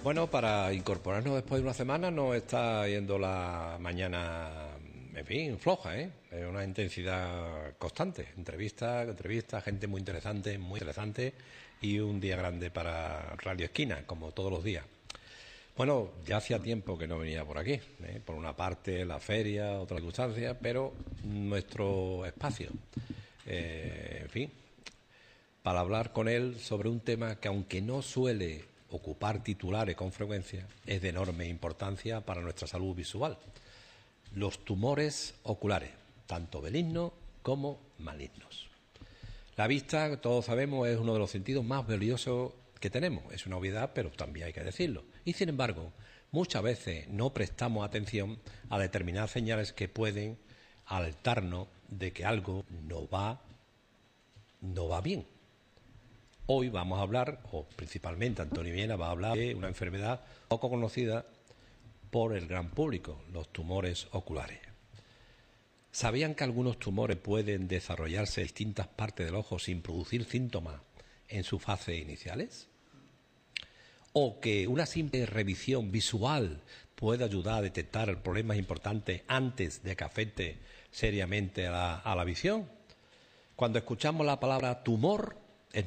Bueno, para incorporarnos después de una semana nos está yendo la mañana, en fin, floja, ¿eh? Es una intensidad constante. Entrevistas, gente muy interesante y un día grande para Radio Esquina, como todos los días. Bueno, ya hacía tiempo que no venía por aquí, ¿eh? Por una parte la feria, otra circunstancia, pero nuestro espacio, en fin, para hablar con él sobre un tema que, aunque no suele ocupar titulares con frecuencia, es de enorme importancia para nuestra salud visual. Los tumores oculares, tanto benignos como malignos. La vista, todos sabemos, es uno de los sentidos más valiosos que tenemos. Es una obviedad, pero también hay que decirlo. Y sin embargo, muchas veces no prestamos atención a determinadas señales que pueden alertarnos de que algo no va bien. Hoy vamos a hablar, o principalmente Antonio Viena va a hablar de una enfermedad poco conocida por el gran público, los tumores oculares. ¿Sabían que algunos tumores pueden desarrollarse en distintas partes del ojo sin producir síntomas en sus fases iniciales? ¿O que una simple revisión visual puede ayudar a detectar problemas importantes antes de que afecte seriamente a la visión? Cuando escuchamos la palabra tumor,